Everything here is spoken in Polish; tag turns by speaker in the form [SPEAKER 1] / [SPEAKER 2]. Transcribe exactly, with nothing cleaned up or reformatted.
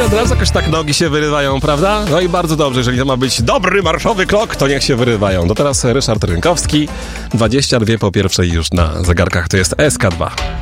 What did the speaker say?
[SPEAKER 1] od razu jakoś tak nogi się wyrywają, prawda? No i bardzo dobrze, jeżeli to ma być dobry marszowy krok, to niech się wyrywają. To teraz Ryszard Rynkowski, dwadzieścia dwie po pierwszej już na zegarkach, to jest S K dwa.